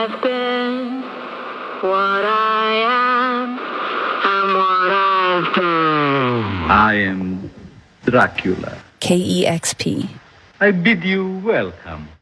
I've been what I am, I'm what I've been. I am Dracula. KEXP. I bid you welcome.